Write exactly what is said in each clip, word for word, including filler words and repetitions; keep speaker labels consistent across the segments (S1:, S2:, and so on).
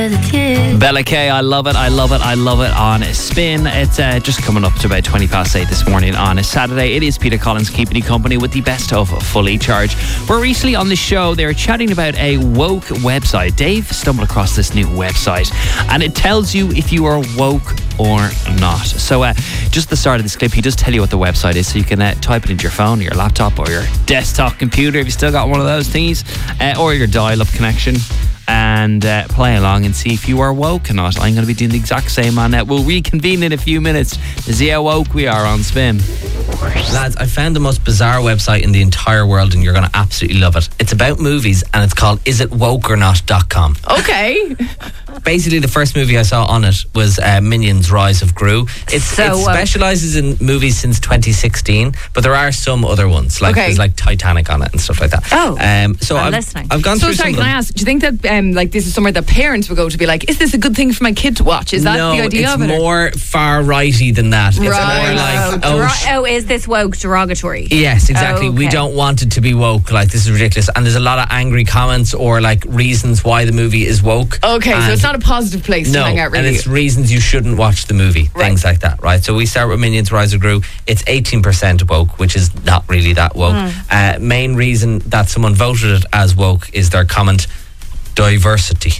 S1: Bella K, I love it, I love it, I love it on Spin. It's uh, just coming up to about twenty past eight this morning on a Saturday. It is Peter Collins keeping you company with the best of Fully Charged. We're recently on the show, they were chatting about a woke website. Dave stumbled across this new website and it tells you if you are woke or not. So uh, just the start of this clip, he does tell you what the website is, so you can uh, type it into your phone, or your laptop, or your desktop computer if you still got one of those things, uh, or your dial-up connection, and uh, play along and see if you are woke or not. I'm going to be doing the exact same on that. We'll reconvene in a few minutes to see how woke we are on Spin.
S2: Lads, I found the most bizarre website in the entire world and you're going to absolutely love it. It's about movies and it's called is it woke or not dot com.
S3: Okay.
S2: Basically, the first movie I saw on it was uh, Minions Rise of Gru. It's,
S3: So,
S2: it specialises in movies since twenty sixteen, but there are some other ones. Like
S3: Okay.
S2: there's like Titanic on it and stuff like that.
S4: Oh,
S2: um, so
S4: I'm
S2: I've,
S4: listening.
S2: I've gone
S3: So
S2: through
S3: sorry,
S2: some
S3: can
S2: of
S3: I
S2: them.
S3: ask, do you think that um, like this is somewhere that parents would go to be like, is this a good thing for my kid to watch? Is that
S2: no,
S3: the idea
S2: it's
S3: of it? or-
S2: more far righty than that. It's
S3: Right.
S2: more like,
S4: Oh,
S2: oh,
S4: dero-
S2: sh-
S4: oh, is this woke derogatory?
S2: yes, exactly. We
S4: Okay.
S2: don't want it to be woke. Like, this is ridiculous. And there's a lot of angry comments or like reasons why the movie is woke.
S3: Okay, so
S2: And
S3: it's not a positive place
S2: no,
S3: to hang out, really.
S2: and it's reasons you shouldn't watch the movie.
S3: Right.
S2: Things like that, right? So we start with Minions Rise of Gru. It's eighteen percent woke, which is not really that woke. Uh, main reason that someone voted it as woke is their comment, diversity.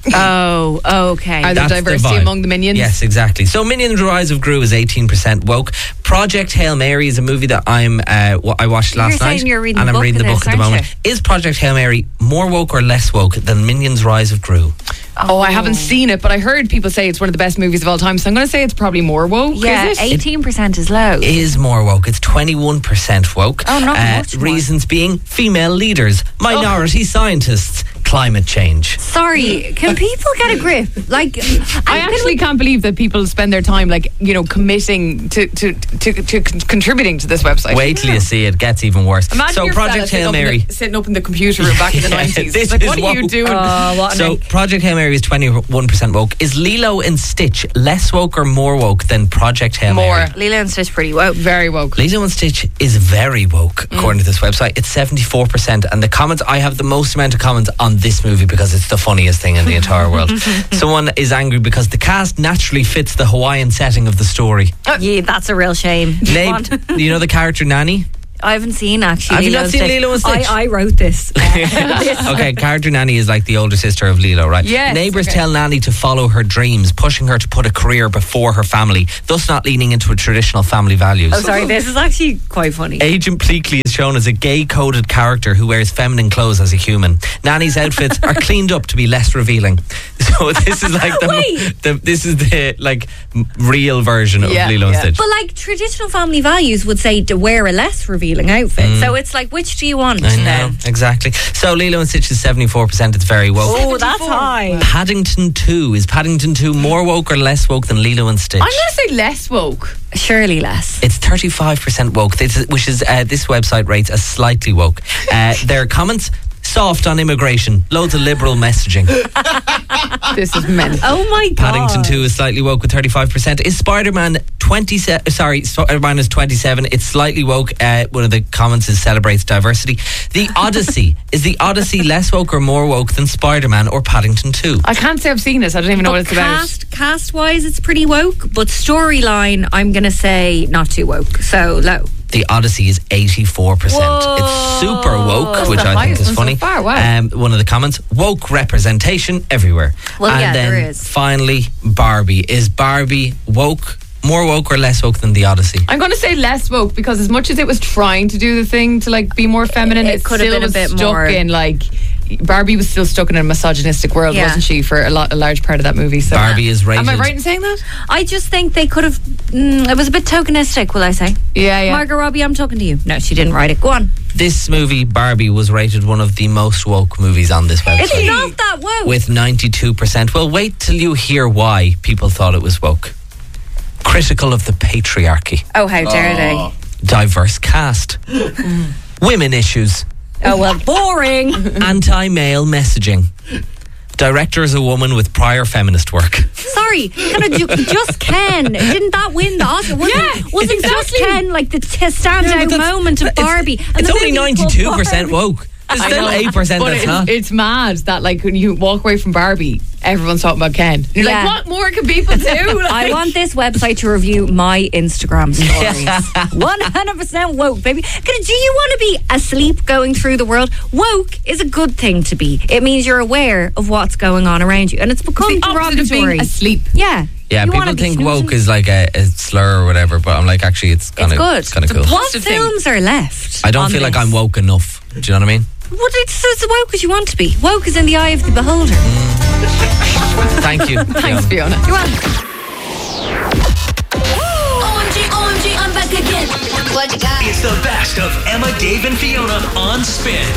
S4: Oh, okay.
S3: Are there
S2: That's the
S3: diversity
S2: vibe.
S3: among the minions?
S2: Yes, exactly. So Minions Rise of Gru is eighteen percent woke. Project Hail Mary is a movie that I'm uh, what I watched last
S4: You're
S2: night.
S4: saying you're reading
S2: and
S4: the
S2: I'm
S4: book
S2: reading the
S4: of
S2: book
S4: this,
S2: at the
S4: aren't
S2: moment. Is Project Hail Mary more woke or less woke than Minions Rise of Gru?
S3: Oh, I haven't seen it, but I heard people say it's one of the best movies of all time, so I'm going to say it's probably more woke.
S4: Yeah,
S3: is it?
S4: eighteen percent is low.
S2: Is more woke. It's twenty-one percent woke.
S4: Oh, not much more.
S2: Reasons being female leaders, minority scientists, climate change.
S4: Sorry, can people get a grip? Like,
S3: I actually can't believe that people spend their time, like, you know, committing to to, to, to con- contributing to this website.
S2: Wait till you see it. Gets even worse.
S3: Imagine
S2: so
S3: your
S2: Project
S3: fella
S2: Hail
S3: sitting up in
S2: Mary.
S3: the- sitting up in the computer room back in the
S2: Yeah,
S3: nineties.
S2: this
S3: Like,
S2: is
S3: what are you
S2: woke.
S3: doing?
S4: Oh, what an
S2: So
S4: ick.
S2: Project Hail Mary is twenty-one percent woke. Is Lilo and Stitch less woke or more woke than Project Hail
S3: More.
S2: Mary?
S4: Lilo and Stitch pretty woke.
S3: Very woke.
S2: Lilo and Stitch is very woke, according to this website. It's seventy-four percent. And the comments, I have the most amount of comments on this movie because it's the funniest thing in the entire world. Someone is angry because the cast naturally fits the Hawaiian setting of the story.
S4: Yeah, that's a real shame.
S2: Name,
S4: What?
S2: you know the character Nanny?
S4: I haven't seen actually.
S2: Have you
S4: Lilo
S2: not
S4: and
S2: seen
S4: Stitch.
S2: Lilo and Stitch?
S4: I, I wrote this. Uh,
S2: Okay, character Nanny is like the older sister of Lilo, right?
S3: Yes,
S2: Neighbours
S3: okay.
S2: tell Nanny to follow her dreams, pushing her to put a career before her family, thus not leaning into a traditional family values.
S4: oh, sorry. This is actually quite funny.
S2: Agent Pleakley is shown as a gay-coded character who wears feminine clothes as a human. Nanny's outfits are cleaned up to be less revealing. So this is like the,
S4: Wait.
S2: the this is the like m- real version of
S3: Yeah,
S2: Lilo and
S3: yeah.
S2: Stitch.
S4: But like traditional family values would say to wear a less revealing outfit. So it's like, which do you want?
S2: I know,
S4: then?
S2: exactly. So Lilo and Stitch is seventy-four percent. It's very woke.
S4: Oh, that's high.
S2: Paddington two. Is Paddington two more woke or less woke than Lilo and Stitch?
S3: I'm going to say less woke.
S4: Surely less.
S2: It's thirty-five percent woke, this is- which is uh, this website rates as slightly woke. Uh, their comments, soft on immigration, loads of liberal messaging.
S3: This is mental.
S4: Oh my god.
S2: Paddington two is slightly woke with thirty-five percent. Is Spider-Man twenty-seven? Sorry, Spider-Man is twenty-seven. It's slightly woke. Uh, one of the comments is celebrates diversity. The Odyssey. Is the Odyssey less woke or more woke than Spider-Man or Paddington two?
S3: I can't say I've seen this. I don't even know what it's
S4: cast, cast wise, it's pretty woke, but storyline, I'm gonna say not too woke. So low.
S2: The Odyssey is eighty-four percent. It's super woke,
S3: That's
S2: which
S3: the
S2: I think
S3: highest
S2: is
S3: one so
S2: funny.
S3: far, wow.
S2: Um, one of the comments, woke representation everywhere.
S4: Well,
S2: and
S4: yeah,
S2: then
S4: there is.
S2: finally, Barbie. Is Barbie woke, more woke or less woke than the Odyssey?
S3: I'm going to say less woke because as much as it was trying to do the thing to like be more feminine,
S4: It
S3: it,
S4: could have
S3: still
S4: been a
S3: was
S4: bit
S3: stuck
S4: more-
S3: in like Barbie was still stuck in a misogynistic world,
S4: Yeah.
S3: wasn't she, for a, lot, a large part of that movie? So
S2: Barbie is rated.
S3: Am I right in saying that?
S4: I just think they could have. Mm, it was a bit tokenistic, will I say?
S3: Yeah, yeah.
S4: Margot Robbie, I'm talking to you. No, she didn't write it. Go on.
S2: This movie, Barbie, was rated one of the most woke movies on this website.
S4: It's not that woke.
S2: With ninety-two percent. Well, wait till you hear why people thought it was woke. Critical of the patriarchy.
S4: oh, how dare they?
S2: Diverse cast. Women issues.
S4: Oh, well, boring.
S2: Anti-male messaging. Director is a woman with prior feminist work.
S4: Sorry, kind of ju- just Ken. Didn't that win the Oscar? Wasn't,
S3: Yeah,
S4: wasn't just
S3: exactly.
S4: Ken like the t- standout
S2: Yeah, but that's-
S4: moment of
S2: it's-
S4: Barbie?
S2: It's,
S4: the
S2: only
S4: movie called
S2: ninety-two percent
S4: Barbie.
S2: woke. There's
S3: I
S2: still
S3: know,
S2: eight percent
S3: but
S2: that's
S3: it's,
S2: not.
S3: it's mad that like when you walk away from Barbie, everyone's talking about Ken. You're
S4: Yeah.
S3: like, what more can people do? Like,
S4: I want this website to review my Instagram stories. one hundred percent woke, baby. Gonna- Do you want to be asleep going through the world? Woke is a good thing to be. It means you're aware of what's going on around you, and it's become
S3: the opposite of being
S4: derogatory.
S3: asleep.
S4: Yeah.
S2: Yeah,
S4: You wanna
S2: people
S4: be
S2: think
S4: snoozing.
S2: woke is like a, a slur or whatever, but I'm like, actually, it's kind
S4: It's
S2: of
S4: good.
S2: it's kind of cool.
S4: What
S3: positive thing.
S4: films are left?
S2: I don't
S4: on
S2: feel like
S4: this?
S2: I'm woke enough. Do you know what I mean?
S4: What it's as woke as you want to be. Woke is in the eye of the beholder.
S2: Thank you.
S3: Thanks,
S2: Fiona.
S3: Fiona.
S4: You want?
S5: O M G, O M G, I'm back again. What you got?
S6: It's the best of Emma, Dave, and Fiona on Spin.